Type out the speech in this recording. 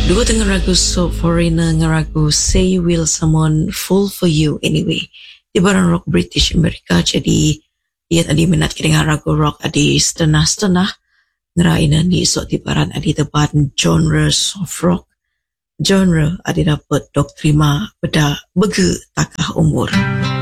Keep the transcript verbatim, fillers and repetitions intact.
Dua tengah ragu so foreigner ngeragu Say Will Someone Fall For You Anyway. Di barang rock British Amerika, jadi dia tadi minat kira ragu rock adi setengah-setengah ngeraina di so di baran adi teban genre soft rock. Genre adi dapat dok terima pada bege takah umur.